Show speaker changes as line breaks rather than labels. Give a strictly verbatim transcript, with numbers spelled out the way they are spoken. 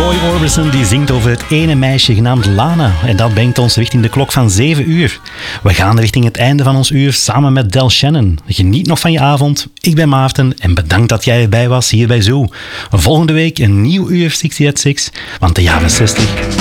Roy Orbison die zingt over het ene meisje genaamd Lana. En dat brengt ons richting de klok van zeven uur. We gaan richting het einde van ons uur samen met Del Shannon. Geniet nog van je avond. Ik ben Maarten en bedankt dat jij erbij was hier bij Zoo. Volgende week een nieuw uur zestig at zes, want de jaren zestig